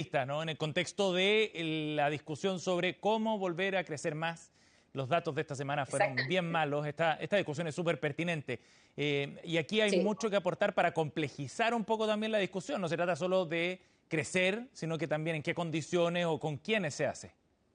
entrevista, ¿no? En el contexto de la discusión sobre cómo volver a crecer más. Los datos de esta semana fueron bien malos. Esta discusión es súper pertinente. Y aquí hay mucho que aportar para complejizar un poco también la discusión. No se trata solo de crecer, sino que también en qué condiciones o con quiénes se hace.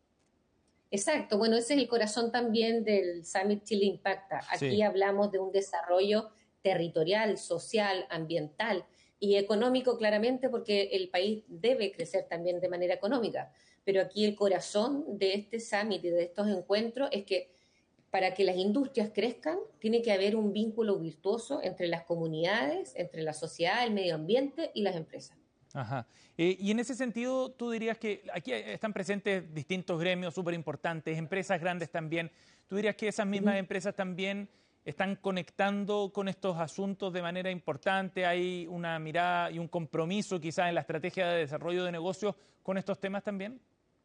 Exacto, bueno, ese es el corazón también del Summit Chile Impacta. Aquí hablamos de un desarrollo territorial, social, ambiental y económico claramente porque el país debe crecer también de manera económica. Pero aquí el corazón de este Summit y de estos encuentros es que para que las industrias crezcan tiene que haber un vínculo virtuoso entre las comunidades, entre la sociedad, el medio ambiente y las empresas. Ajá. Y en ese sentido, tú dirías que aquí están presentes distintos gremios súper importantes, empresas grandes también. ¿Tú dirías que esas mismas empresas también están conectando con estos asuntos de manera importante? ¿Hay una mirada y un compromiso quizás en la estrategia de desarrollo de negocios con estos temas también?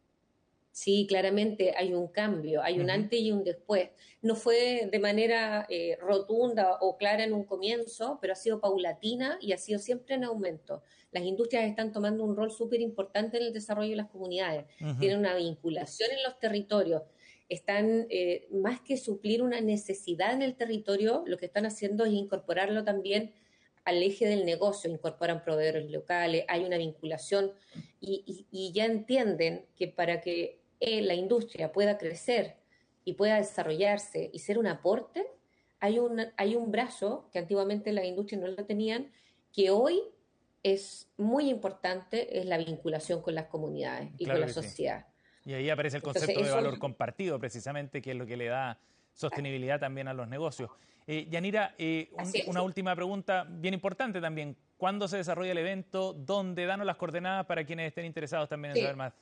Sí, claramente hay un cambio, hay un antes y un después. No fue de manera rotunda o clara en un comienzo, pero ha sido paulatina y ha sido siempre en aumento. Las industrias están tomando un rol súper importante en el desarrollo de las comunidades, tienen una vinculación en los territorios, están más que suplir una necesidad en el territorio, lo que están haciendo es incorporarlo también al eje del negocio, incorporan proveedores locales, hay una vinculación y ya entienden que para que la industria pueda crecer y pueda desarrollarse y ser un aporte, hay un brazo que antiguamente las industrias no lo tenían, que hoy es muy importante, es la vinculación con las comunidades y con Claro la que sí. sociedad. Y ahí aparece el Entonces, concepto de eso, valor compartido, precisamente, que es lo que le da sostenibilidad también a los negocios. Yanira, una última pregunta bien importante también. ¿Cuándo se desarrolla el evento? ¿Dónde? Danos las coordenadas para quienes estén interesados también en saber más.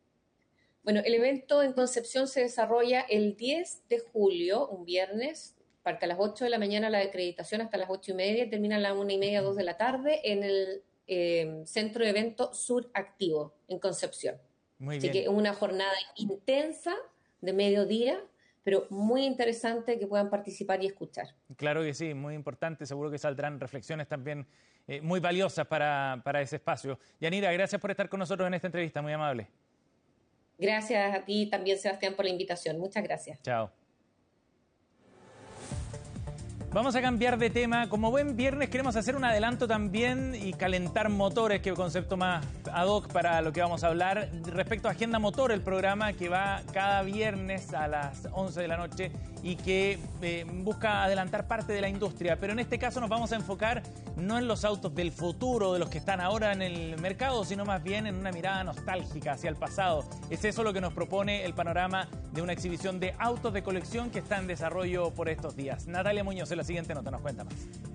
Bueno, el evento en Concepción se desarrolla el 10 de julio, un viernes, parte a las 8 de la mañana la acreditación hasta las 8:30 y termina a las 1:30, 2 de la tarde en el Centro de Evento Sur Activo, en Concepción. Muy Así bien. que una jornada intensa de mediodía, pero muy interesante que puedan participar y escuchar. Claro que sí, muy importante. Seguro que saldrán reflexiones también muy valiosas para ese espacio. Yanira, gracias por estar con nosotros en esta entrevista, muy amable. Gracias a ti también, Sebastián, por la invitación. Muchas gracias. Chao. Vamos a cambiar de tema. Como buen viernes queremos hacer un adelanto también y calentar motores, que es el concepto más ad hoc para lo que vamos a hablar. Respecto a Agenda Motor, el programa que va cada viernes a las 11 de la noche y que busca adelantar parte de la industria. Pero en este caso nos vamos a enfocar no en los autos del futuro, de los que están ahora en el mercado, sino más bien en una mirada nostálgica hacia el pasado. Es eso lo que nos propone el panorama de una exhibición de autos de colección que está en desarrollo por estos días. Natalia Muñoz en la siguiente nota nos cuenta más.